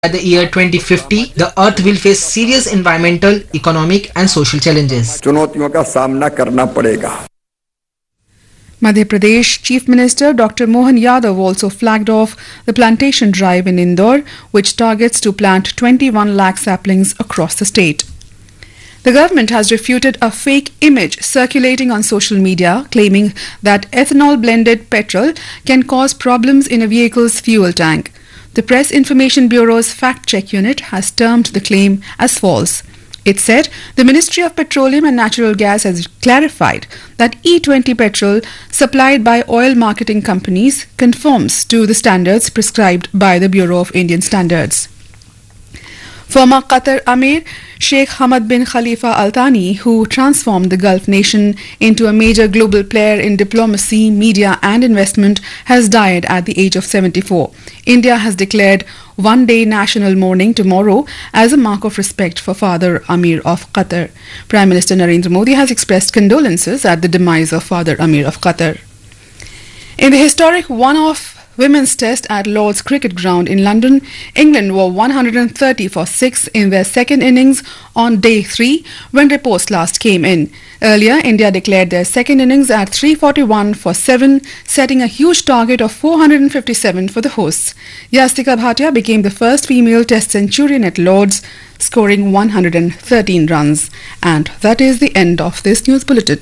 By the year 2050, the Earth will face serious environmental, economic, and social challenges. चुनौतियों का सामना करना पड़ेगा. Madhya Pradesh Chief Minister Dr. Mohan Yadav also flagged off the plantation drive in Indore, which targets to plant 21 lakh saplings across the state. The government has refuted a fake image circulating on social media claiming that ethanol-blended petrol can cause problems in a vehicle's fuel tank. The Press Information Bureau's fact-check unit has termed the claim as false. It said the Ministry of Petroleum and Natural Gas has clarified that E20 petrol supplied by oil marketing companies conforms to the standards prescribed by the Bureau of Indian Standards. Former Qatar Amir Sheikh Hamad bin Khalifa Al Thani, who transformed the Gulf nation into a major global player in diplomacy, media and investment, has died at the age of 74. India has declared one-day national mourning tomorrow as a mark of respect for Father Amir of Qatar. Prime Minister Narendra Modi has expressed condolences at the demise of Father Amir of Qatar. In the historic one-off Women's Test at Lord's Cricket Ground in London, England were 130 for 6 in their second innings on day 3 when reports last came in. Earlier, India declared their second innings at 341 for 7, setting a huge target of 457 for the hosts. Yastika Bhatia became the first female Test centurion at Lord's, scoring 113 runs. And that is the end of this news bulletin.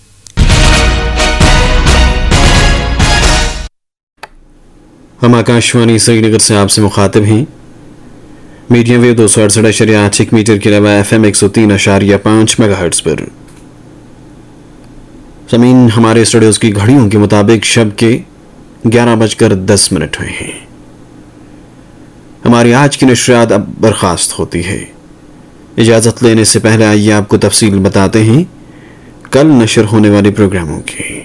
हम आकाशवाणी श्रीनगर से आपसे मुखातिब हैं. Medium wave 268.8 metre के अलावा FM 103.5 megahertz पर. ज़मीन हमारे स्टूडियोज की घड़ियों के मुताबिक शब के 11:10 हुए हैं. हमारी आज की नशरियात अब बर्खास्त होती है. इजाज़त लेने से पहले आइए आपको तफसील बताते हैं कल नशर होने वाले प्रोग्रामों की.